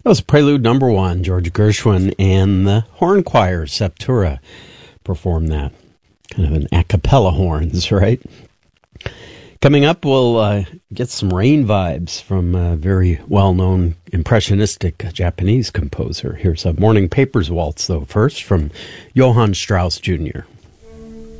That was Prelude Number 1. George Gershwin and the horn choir Septura performed that. Kind of an a cappella horns, right? Coming up, we'll get some rain vibes from a very well-known impressionistic Japanese composer. Here's a Morning Papers waltz, though, first from Johann Strauss Jr.